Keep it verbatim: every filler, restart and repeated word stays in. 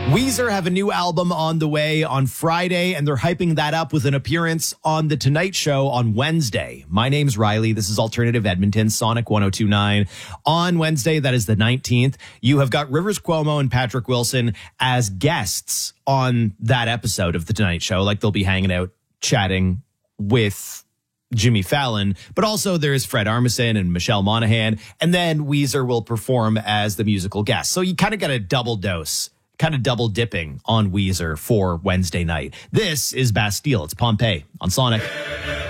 Weezer have a new album on the way on Friday, and they're hyping that up with an appearance on The Tonight Show on Wednesday. My name's Riley. This is Alternative Edmonton, Sonic one oh two point nine. On Wednesday, that is the nineteenth, you have got Rivers Cuomo and Patrick Wilson as guests on that episode of The Tonight Show. Like, they'll be hanging out, chatting with Jimmy Fallon, but also there's Fred Armisen and Michelle Monaghan, and then Weezer will perform as the musical guest. So you kind of got a double dose, kind of double dipping on Weezer for Wednesday night. This is Bastille. It's Pompeii on Sonic.